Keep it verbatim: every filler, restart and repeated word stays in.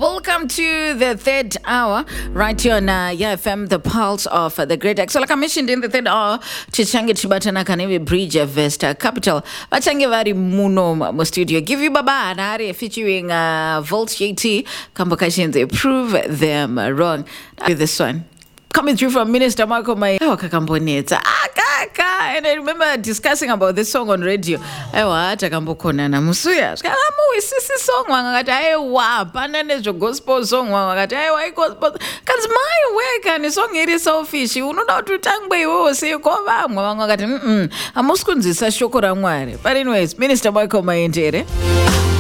welcome to the third hour, right here on uh, yeah, F M, the pulse of uh, the Great X. So like I mentioned in the third hour, Chichange Chibatana Kanevi Bridge of Vesta Capital. Bachange Vari Muno mo studio. Give you Baba Nari featuring uh, Volt J T. Kambokashi, they prove them wrong. With this one. Coming through from Minister Michael May. Oh, Kakamboneta. Ah, Kaka. And I remember discussing about this song on radio. I was Kakambokona na Musuya. Kalamu is this song. I wa Panane gospel song. I gospel. Because my work and the song it is so fishy. You know not to tang by oh say go back. I'm Muskunzi Sashokora. But anyways, Minister Michael May in Jere.